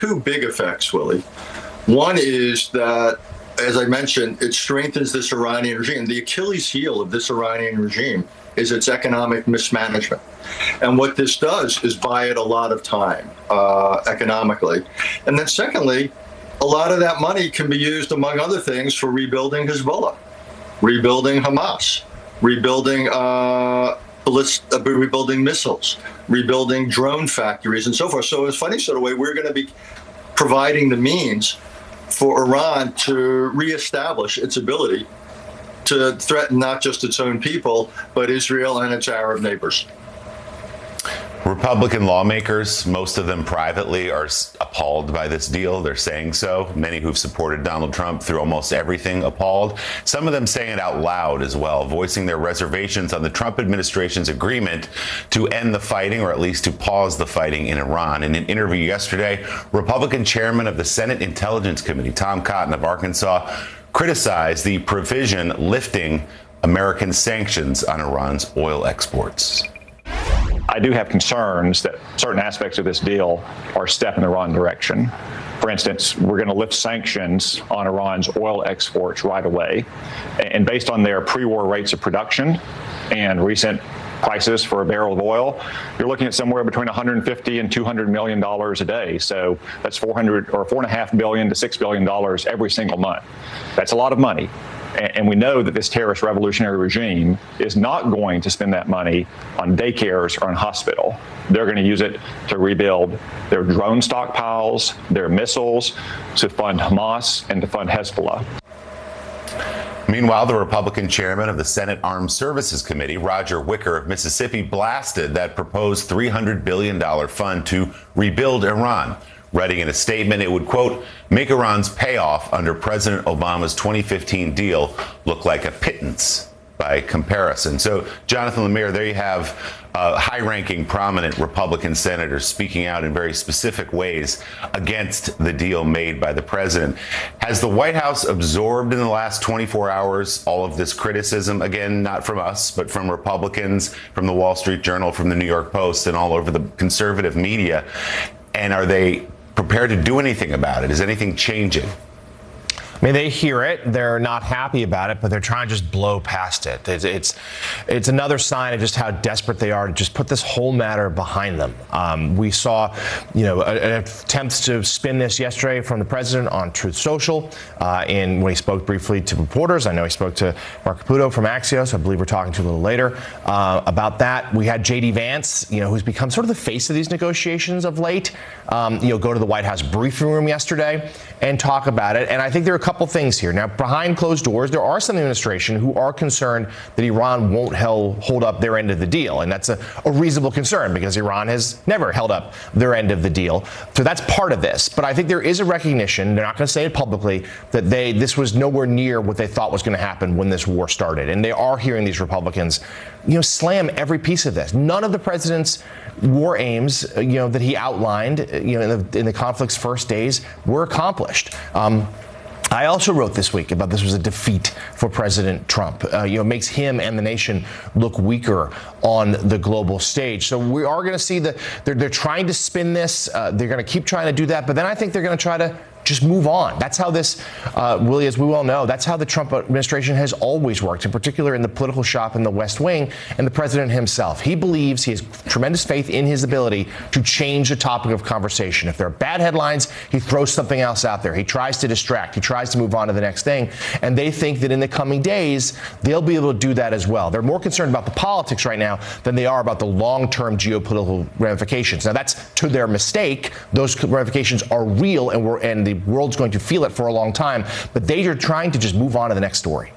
two big effects, Willie. One is that, as I mentioned, it strengthens this Iranian regime. The Achilles heel of this Iranian regime is its economic mismanagement. And what this does is buy it a lot of time economically. And then secondly, a lot of that money can be used, among other things, for rebuilding Hezbollah, rebuilding Hamas, rebuilding rebuilding missiles, rebuilding drone factories, and so forth. So in a funny sort of way, we're going to be providing the means for Iran to reestablish its ability to threaten not just its own people, but Israel and its Arab neighbors. Republican lawmakers, most of them privately, are appalled by this deal. They're saying so. Many who've supported Donald Trump through almost everything appalled. Some of them saying it out loud as well, voicing their reservations on the Trump administration's agreement to end the fighting, or at least to pause the fighting in Iran. In an interview yesterday, Republican chairman of the Senate Intelligence Committee, Tom Cotton of Arkansas, criticized the provision lifting American sanctions on Iran's oil exports. I do have concerns that certain aspects of this deal are a step in the wrong direction. For instance, we're going to lift sanctions on Iran's oil exports right away. And based on their pre-war rates of production and recent prices for a barrel of oil, you're looking at somewhere between $150 and $200 million a day. So that's $4.5 billion to $6 billion every single month. That's a lot of money. And we know that this terrorist revolutionary regime is not going to spend that money on daycares or on hospital. They're going to use it to rebuild their drone stockpiles, their missiles, to fund Hamas and to fund Hezbollah. Meanwhile, the Republican chairman of the Senate Armed Services Committee, Roger Wicker of Mississippi, blasted that proposed $300 billion fund to rebuild Iran, writing in a statement it would, quote, make Iran's payoff under President Obama's 2015 deal look like a pittance by comparison. So, Jonathan Lemire, there you have high-ranking, prominent Republican senators speaking out in very specific ways against the deal made by the president. Has the White House absorbed in the last 24 hours all of this criticism? Again, not from us, but from Republicans, from the Wall Street Journal, from the New York Post, and all over the conservative media. And are they prepared to do anything about it? Is anything changing? I mean, they hear it. They're not happy about it, but they're trying to just blow past it. It's another sign of just how desperate they are to just put this whole matter behind them. We saw, an attempt to spin this yesterday from the president on Truth Social, when he spoke briefly to reporters. I know he spoke to Mark Caputo from Axios. I believe we're talking to a little later about that. We had J.D. Vance, who's become sort of the face of these negotiations of late, go to the White House briefing room yesterday and talk about it. And I think there are a couple things here. Now, behind closed doors, there are some in the administration who are concerned that Iran won't hold up their end of the deal. And that's a reasonable concern because Iran has never held up their end of the deal. So that's part of this. But I think there is a recognition, they're not going to say it publicly, that this was nowhere near what they thought was going to happen when this war started. And they are hearing these Republicans, slam every piece of this. None of the president's war aims, that he outlined, in the conflict's first days were accomplished. I also wrote this week about this was a defeat for President Trump. It makes him and the nation look weaker on the global stage. So we are going to see they're trying to spin this. They're going to keep trying to do that. But then I think they're going to try to just move on. That's how this, Willie, as we well know, that's how the Trump administration has always worked, in particular in the political shop in the West Wing and the president himself. He believes he has tremendous faith in his ability to change the topic of conversation. If there are bad headlines, he throws something else out there. He tries to distract. He tries to move on to the next thing. And they think that in the coming days, they'll be able to do that as well. They're more concerned about the politics right now than they are about the long-term geopolitical ramifications. Now, that's to their mistake. Those ramifications are real, and the world's going to feel it for a long time, but they are trying to just move on to the next story.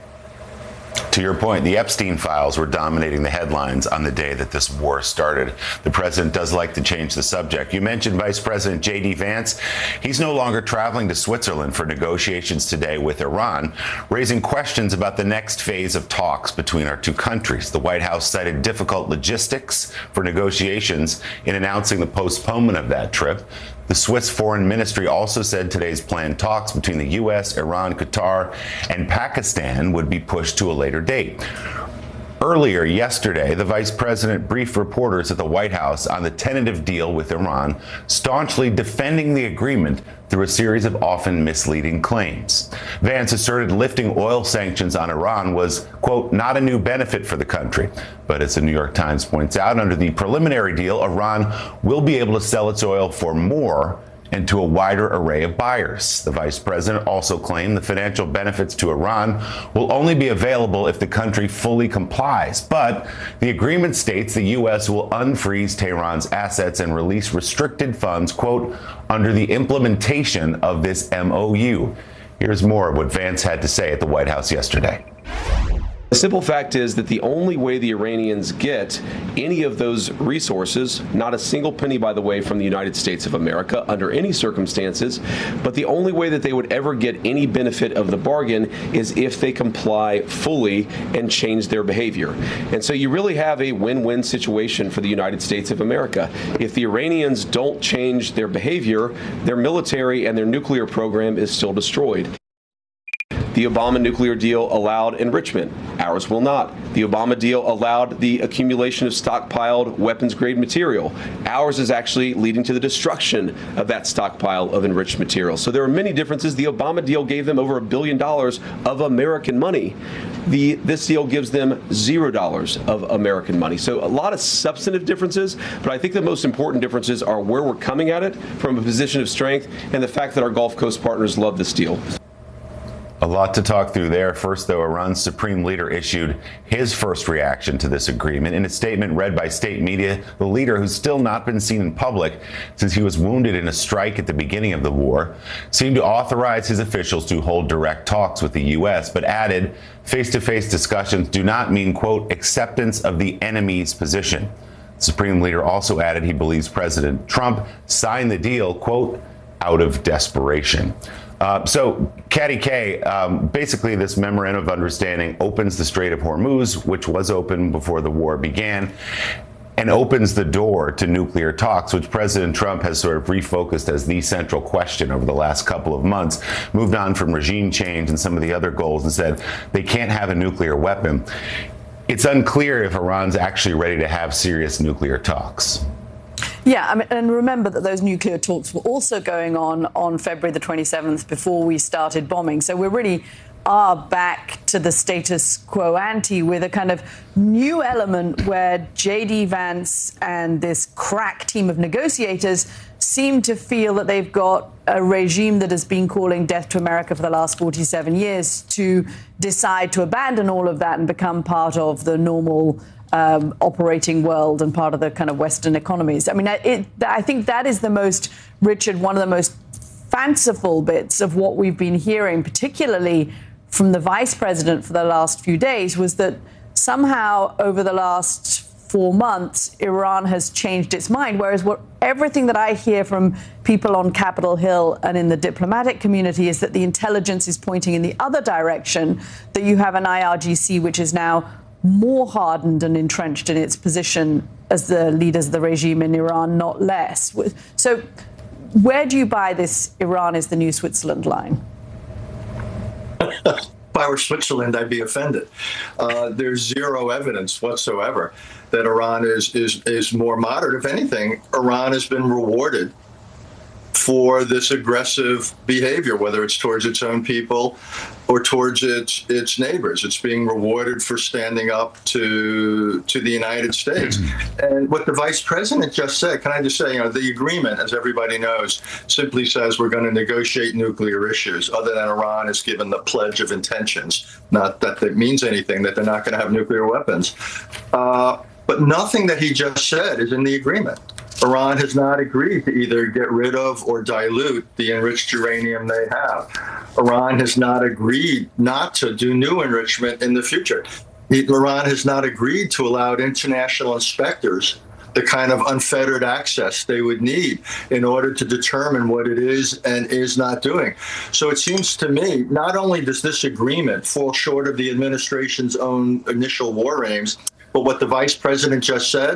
To your point, the Epstein files were dominating the headlines on the day that this war started. The president does like to change the subject. You mentioned Vice President J.D. Vance. He's no longer traveling to Switzerland for negotiations today with Iran, raising questions about the next phase of talks between our two countries. The White House cited difficult logistics for negotiations in announcing the postponement of that trip. The Swiss Foreign Ministry also said today's planned talks between the U.S., Iran, Qatar, and Pakistan would be pushed to a later date. Earlier yesterday, the vice president briefed reporters at the White House on the tentative deal with Iran, staunchly defending the agreement through a series of often misleading claims. Vance asserted lifting oil sanctions on Iran was, quote, not a new benefit for the country. But as the New York Times points out, under the preliminary deal, Iran will be able to sell its oil for more and to a wider array of buyers. The vice president also claimed the financial benefits to Iran will only be available if the country fully complies. But the agreement states the U.S. will unfreeze Tehran's assets and release restricted funds, quote, under the implementation of this MOU. Here's more of what Vance had to say at the White House yesterday. The simple fact is that the only way the Iranians get any of those resources, not a single penny, by the way, from the United States of America under any circumstances, but the only way that they would ever get any benefit of the bargain is if they comply fully and change their behavior. And so you really have a win-win situation for the United States of America. If the Iranians don't change their behavior, their military and their nuclear program is still destroyed. The Obama nuclear deal allowed enrichment. Ours will not. The Obama deal allowed the accumulation of stockpiled weapons-grade material. Ours is actually leading to the destruction of that stockpile of enriched material. So there are many differences. The Obama deal gave them over $1 billion of American money. This deal gives them $0 of American money. So a lot of substantive differences, but I think the most important differences are where we're coming at it from a position of strength and the fact that our Gulf Coast partners love this deal. A lot to talk through there. First, though, Iran's supreme leader issued his first reaction to this agreement. In a statement read by state media, the leader, who's still not been seen in public since he was wounded in a strike at the beginning of the war, seemed to authorize his officials to hold direct talks with the U.S., but added face-to-face discussions do not mean, quote, acceptance of the enemy's position. The supreme leader also added he believes President Trump signed the deal, quote, out of desperation. So, Katty K, basically this memorandum of understanding opens the Strait of Hormuz, which was open before the war began, and opens the door to nuclear talks, which President Trump has sort of refocused as the central question over the last couple of months, moved on from regime change and some of the other goals and said they can't have a nuclear weapon. It's unclear if Iran's actually ready to have serious nuclear talks. Yeah, I mean, and remember that those nuclear talks were also going on February the 27th before we started bombing. So we really are back to the status quo ante with a kind of new element where J.D. Vance and this crack team of negotiators seem to feel that they've got a regime that has been calling death to America for the last 47 years to decide to abandon all of that and become part of the normal operating world and part of the kind of Western economies. I mean, I think that is the most, Richard, one of the most fanciful bits of what we've been hearing, particularly from the vice president for the last few days, was that somehow over the last 4 months, Iran has changed its mind. Whereas everything that I hear from people on Capitol Hill and in the diplomatic community is that the intelligence is pointing in the other direction, that you have an IRGC which is now more hardened and entrenched in its position as the leaders of the regime in Iran, not less. So where do you buy this Iran is the new Switzerland line? If I were Switzerland, I'd be offended. There's zero evidence whatsoever that Iran is more moderate. If anything, Iran has been rewarded for this aggressive behavior, whether it's towards its own people or towards its neighbors. It's being rewarded for standing up to the United States. And what the vice president just said, can I just say, the agreement, as everybody knows, simply says we're going to negotiate nuclear issues, other than Iran has given the pledge of intentions. Not that that means anything, that they're not going to have nuclear weapons. But nothing that he just said is in the agreement. Iran has not agreed to either get rid of or dilute the enriched uranium they have. Iran has not agreed not to do new enrichment in the future. Iran has not agreed to allow international inspectors the kind of unfettered access they would need in order to determine what it is and is not doing. So it seems to me, not only does this agreement fall short of the administration's own initial war aims, but what the vice president just said,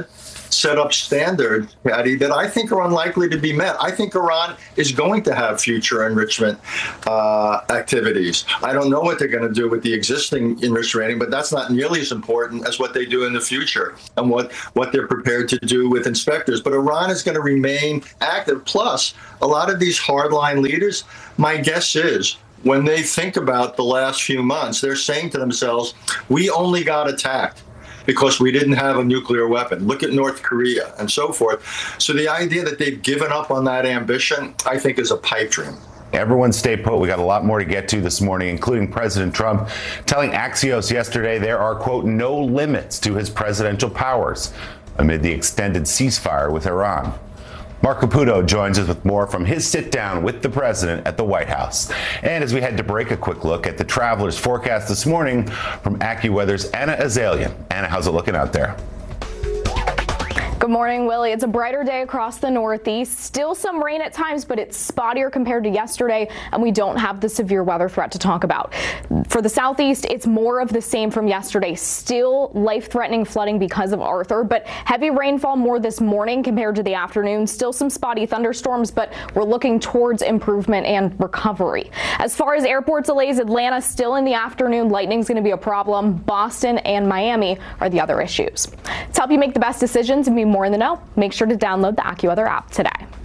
set up standards, Patty, that I think are unlikely to be met. I think Iran is going to have future enrichment activities. I don't know what they're going to do with the existing enriched uranium, but that's not nearly as important as what they do in the future and what they're prepared to do with inspectors. But Iran is going to remain active. Plus, a lot of these hardline leaders, my guess is, when they think about the last few months, they're saying to themselves, we only got attacked because we didn't have a nuclear weapon. Look at North Korea and so forth. So the idea that they've given up on that ambition, I think, is a pipe dream. Everyone stay put. We got a lot more to get to this morning, including President Trump telling Axios yesterday there are, quote, no limits to his presidential powers amid the extended ceasefire with Iran. Mark Caputo joins us with more from his sit-down with the president at the White House. And as we head to break, a quick look at the traveler's forecast this morning from AccuWeather's Anna Azalian. Anna, how's it looking out there? Good morning, Willie. It's a brighter day across the Northeast. Still some rain at times, but it's spottier compared to yesterday, and we don't have the severe weather threat to talk about. For the Southeast, it's more of the same from yesterday. Still life-threatening flooding because of Arthur, but heavy rainfall more this morning compared to the afternoon. Still some spotty thunderstorms, but we're looking towards improvement and recovery. As far as airport delays, Atlanta still in the afternoon. Lightning's going to be a problem. Boston and Miami are the other issues. To help you make the best decisions and be more in the know, make sure to download the AccuWeather app today.